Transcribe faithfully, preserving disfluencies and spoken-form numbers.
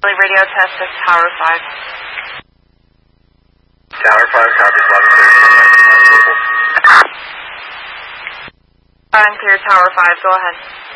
Radio test is Tower five. Tower five, copy, eleven clear. I'm clear, Tower five, go ahead.